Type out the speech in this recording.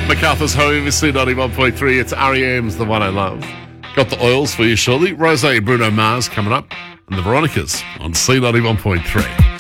MacArthur's Home is C91.3. It's R.E.M's The One I Love. Got the oils for you shortly. Rosé, Bruno Mars coming up. And the Veronicas on C91.3.